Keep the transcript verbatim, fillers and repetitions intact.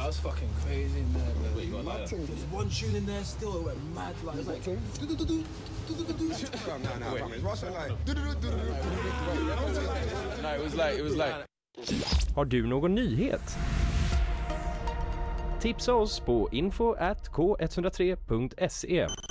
was fucking crazy, man. Wait, you got there's one tune in there still, it went mad. Like, it's like, do do do do do do do. No, no, no. It's Russian like. Do do do do do. No, it was like, it was like. Har du någon nyhet? Tipsa oss på info at k one oh tre punkt se.